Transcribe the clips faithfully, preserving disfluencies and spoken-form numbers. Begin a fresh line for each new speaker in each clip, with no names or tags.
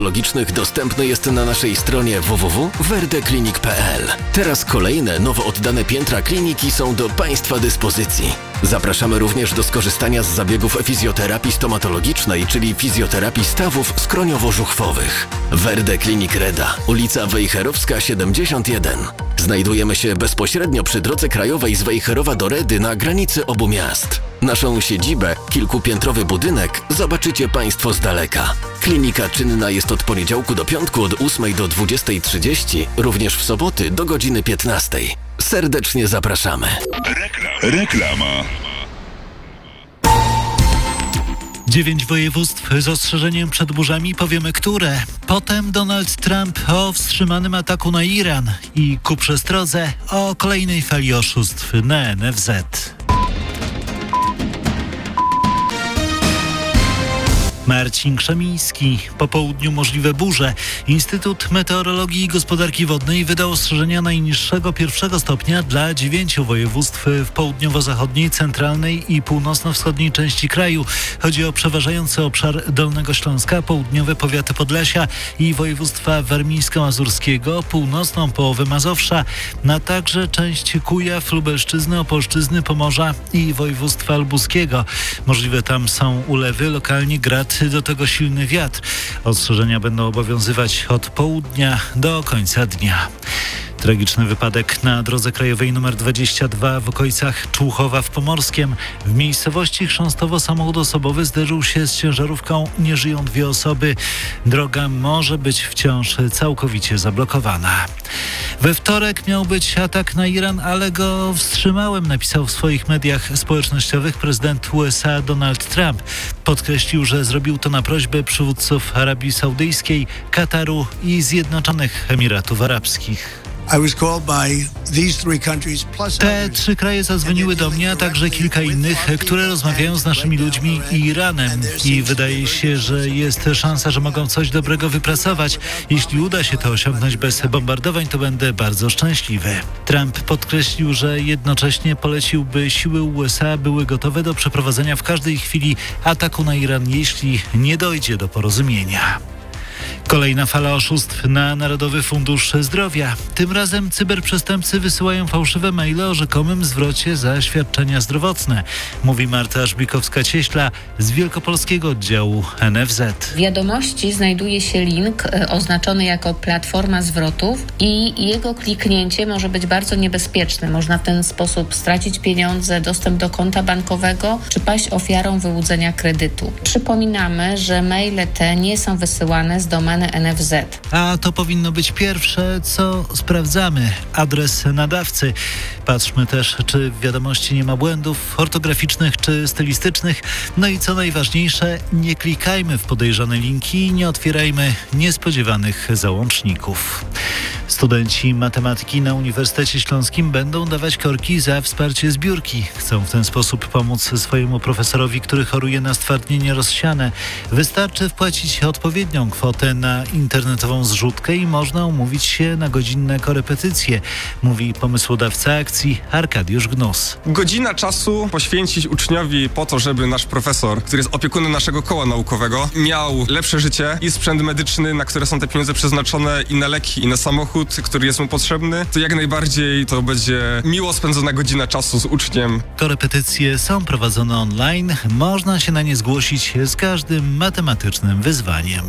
Logicznych dostępny jest na naszej stronie w w w kropka werdeklinik kropka p l. Teraz kolejne nowo oddane piętra kliniki są do Państwa dyspozycji. Zapraszamy również do skorzystania z zabiegów fizjoterapii stomatologicznej, czyli fizjoterapii stawów skroniowo-żuchwowych. Werdeklinik Reda, ulica Wejherowska siedemdziesiąt jeden. Znajdujemy się bezpośrednio przy drodze krajowej z Wejherowa do Redy na granicy obu miast. Naszą siedzibę, kilkupiętrowy budynek, zobaczycie Państwo z daleka. Klinika czynna jest od poniedziałku do piątku od ósmej do dwudziestej trzydzieści, również w soboty do godziny piętnastej. Serdecznie zapraszamy.
Rekla- Reklama.
Dziewięć województw z ostrzeżeniem przed burzami, powiemy które. Potem Donald Trump o wstrzymanym ataku na Iran i ku przestrodze o kolejnej fali oszustw na N F Z. Marcin Krzemiński. Po południu możliwe burze. Instytut Meteorologii i Gospodarki Wodnej wydał ostrzeżenia najniższego pierwszego stopnia dla dziewięciu województw w południowo-zachodniej, centralnej i północno-wschodniej części kraju. Chodzi o przeważający obszar Dolnego Śląska, południowe powiaty Podlasia i województwa warmińsko-mazurskiego, północną połowę Mazowsza, a także część Kujaw, Lubelszczyzny, Opolszczyzny, Pomorza i województwa lubuskiego. Możliwe tam są ulewy, lokalnie grad, do tego silny wiatr. Ostrzeżenia będą obowiązywać od południa do końca dnia. Tragiczny wypadek na drodze krajowej nr dwadzieścia dwa w okolicach Człuchowa w Pomorskiem. W miejscowości Chrząstowo samochód osobowy zderzył się z ciężarówką. Nie żyją dwie osoby. Droga może być wciąż całkowicie zablokowana. We wtorek miał być atak na Iran, ale go wstrzymałem, napisał w swoich mediach społecznościowych prezydent U S A Donald Trump. Podkreślił, że zrobił to na prośbę przywódców Arabii Saudyjskiej, Kataru i Zjednoczonych Emiratów Arabskich. Te trzy kraje zadzwoniły do mnie, a także kilka innych, które rozmawiają z naszymi ludźmi i Iranem. I wydaje się, że jest szansa, że mogą coś dobrego wypracować. Jeśli uda się to osiągnąć bez bombardowań, to będę bardzo szczęśliwy. Trump podkreślił, że jednocześnie polecił, by siły U S A były gotowe do przeprowadzenia w każdej chwili ataku na Iran, jeśli nie dojdzie do porozumienia. Kolejna fala oszustw na Narodowy Fundusz Zdrowia. Tym razem cyberprzestępcy wysyłają fałszywe maile o rzekomym zwrocie za świadczenia zdrowotne, mówi Marta Ażbikowska-Cieśla z wielkopolskiego oddziału N F Z.
W wiadomości znajduje się link oznaczony jako platforma zwrotów i jego kliknięcie może być bardzo niebezpieczne. Można w ten sposób stracić pieniądze, dostęp do konta bankowego czy paść ofiarą wyłudzenia kredytu. Przypominamy, że maile te nie są wysyłane z domeny N F Z.
A to powinno być pierwsze, co sprawdzamy. Adres nadawcy. Patrzmy też, czy w wiadomości nie ma błędów ortograficznych czy stylistycznych. No i co najważniejsze, nie klikajmy w podejrzane linki i nie otwierajmy niespodziewanych załączników. Studenci matematyki na Uniwersytecie Śląskim będą dawać korki za wsparcie zbiórki. Chcą w ten sposób pomóc swojemu profesorowi, który choruje na stwardnienie rozsiane. Wystarczy wpłacić odpowiednią kwotę na internetową zrzutkę i można umówić się na godzinne korepetycje, mówi pomysłodawca akcji Arkadiusz Gnus.
Godzina czasu poświęcić uczniowi po to, żeby nasz profesor, który jest opiekunem naszego koła naukowego, miał lepsze życie i sprzęt medyczny, na które są te pieniądze przeznaczone, i na leki, i na samochód, który jest mu potrzebny, to jak najbardziej to będzie miło spędzona godzina czasu z uczniem.
Korepetycje są prowadzone online. Można się na nie zgłosić z każdym matematycznym wyzwaniem.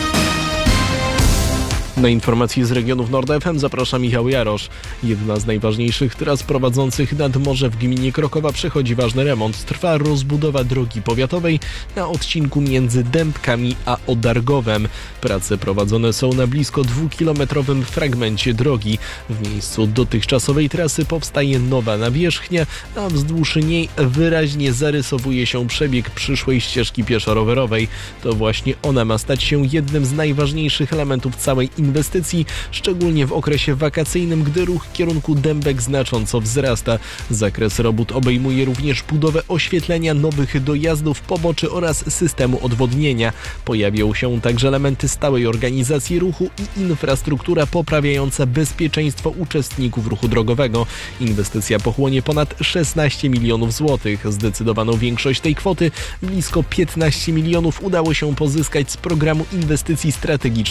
Na informacji z regionów Nord F M zaprasza Michał Jarosz. Jedna z najważniejszych tras prowadzących nad morze w gminie Krokowa przechodzi ważny remont. Trwa rozbudowa drogi powiatowej na odcinku między Dębkami a Odargowem. Prace prowadzone są na blisko dwukilometrowym fragmencie drogi. W miejscu dotychczasowej trasy powstaje nowa nawierzchnia, a wzdłuż niej wyraźnie zarysowuje się przebieg przyszłej ścieżki pieszo-rowerowej. To właśnie ona ma stać się jednym z najważniejszych elementów całej inwestycji inwestycji, szczególnie w okresie wakacyjnym, gdy ruch w kierunku Dębek znacząco wzrasta. Zakres robót obejmuje również budowę oświetlenia, nowych dojazdów, poboczy oraz systemu odwodnienia. Pojawią się także elementy stałej organizacji ruchu i infrastruktura poprawiająca bezpieczeństwo uczestników ruchu drogowego. Inwestycja pochłonie ponad szesnaście milionów złotych. Zdecydowaną większość tej kwoty, blisko piętnaście milionów, udało się pozyskać z programu inwestycji strategicznych